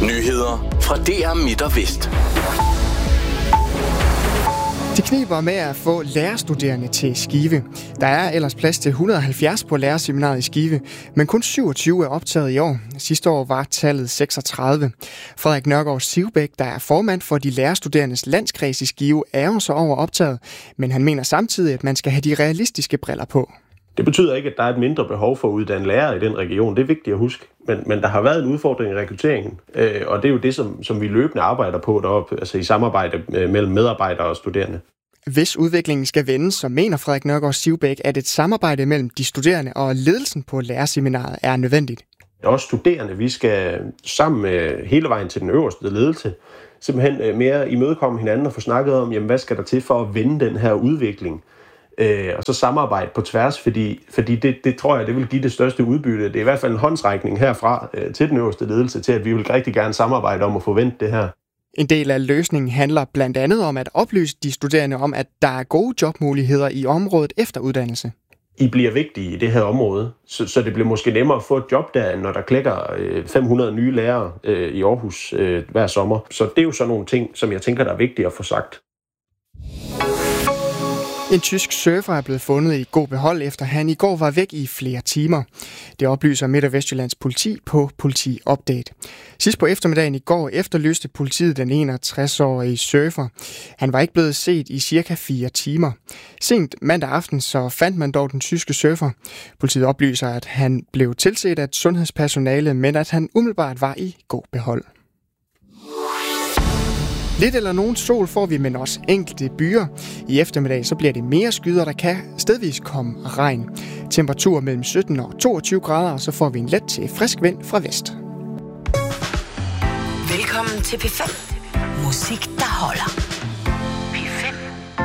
Nyheder fra DR Midt og Vest. Det kniber med at få lærerstuderende til Skive. Der er ellers plads til 170 på lærerseminaret i Skive, men kun 27 er optaget i år. Sidste år var tallet 36. Frederik Nørgaard Sivbæk, der er formand for de lærerstuderendes landskreds i Skive, ærger sig over optaget, men han mener samtidig, at man skal have de realistiske briller på. Det betyder ikke, at der er et mindre behov for at uddanne lærere i den region. Det er vigtigt at huske. Men der har været en udfordring i rekrutteringen, og det er jo det, som vi løbende arbejder på deroppe, altså i samarbejde mellem medarbejdere og studerende. Hvis udviklingen skal vende, så mener Frederik Nørgaard Sivbæk, at et samarbejde mellem de studerende og ledelsen på lærerseminaret er nødvendigt. Også studerende, vi skal sammen med hele vejen til den øverste ledelse, simpelthen mere imødekomme hinanden og få snakket om, jamen, hvad skal der til for at vende den her udvikling? Og så samarbejde på tværs, fordi det tror jeg, det vil give det største udbytte. Det er i hvert fald en håndsrækning herfra til den øverste ledelse til, at vi vil rigtig gerne samarbejde om at få vendt det her. En del af løsningen handler blandt andet om at oplyse de studerende om, at der er gode jobmuligheder i området efter uddannelse. I bliver vigtige i det her område, så det bliver måske nemmere at få et job der, når der klikker 500 nye lærere i Aarhus hver sommer. Så det er jo sådan nogle ting, som jeg tænker, der er vigtigt at få sagt. En tysk surfer er blevet fundet i god behold, efter han i går var væk i flere timer. Det oplyser Midt- og Vestjyllands politi på Politi Update. Sidst på eftermiddagen i går efterlyste politiet den 61-årige surfer. Han var ikke blevet set i cirka 4 timer. Sent mandag aften så fandt man dog den tyske surfer. Politiet oplyser, at han blev tilset af sundhedspersonale, men at han umiddelbart var i god behold. Lidt eller nogen sol får vi, men også enkelte byer. I eftermiddag så bliver det mere skyder, der kan stedvis komme regn. Temperatur mellem 17 og 22 grader, og så får vi en let til frisk vind fra vest. Velkommen til P5. Musik, der holder.